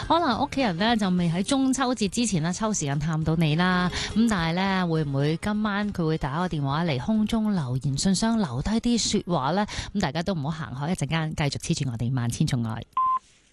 可能屋企人咧就未喺中秋節之前咧抽時間探到你啦。咁但係咧會唔會今晚佢會打個電話嚟空中留言信箱留低啲說話咧？咁大家都唔好行開，一陣間繼續黐住我哋萬千寵愛。